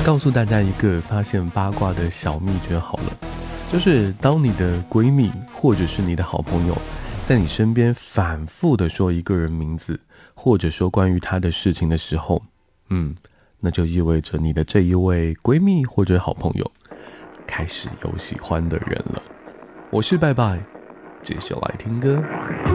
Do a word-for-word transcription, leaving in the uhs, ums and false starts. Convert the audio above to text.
告诉大家一个发现八卦的小秘诀好了，就是当你的闺蜜或者是你的好朋友在你身边反复的说一个人名字，或者说关于他的事情的时候，嗯，那就意味着你的这一位闺蜜或者好朋友开始有喜欢的人了。我是拜拜，接下来听歌。